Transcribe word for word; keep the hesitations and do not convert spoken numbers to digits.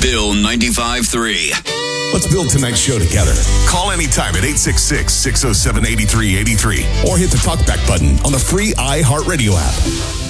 Bill ninety-five three. Let's build tonight's show together. Call anytime at eight six six, six oh seven, eight three eight three or hit the talkback button on the free iHeartRadio app.